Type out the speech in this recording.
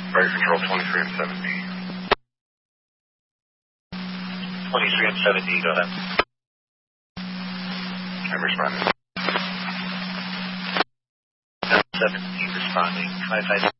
Freight Control 23 and 7D. 23 and 7D, go ahead. I'm responding. 7D responding. 556.